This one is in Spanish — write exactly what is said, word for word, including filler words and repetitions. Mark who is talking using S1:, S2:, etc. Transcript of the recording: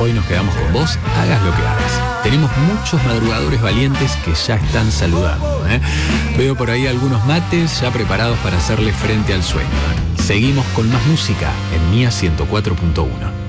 S1: Hoy nos quedamos con vos, hagas lo que hagas. Tenemos muchos madrugadores valientes que ya están saludando, ¿eh? Veo por ahí algunos mates ya preparados para hacerle frente al sueño, ¿eh? Seguimos con más música en Mía ciento cuatro punto uno.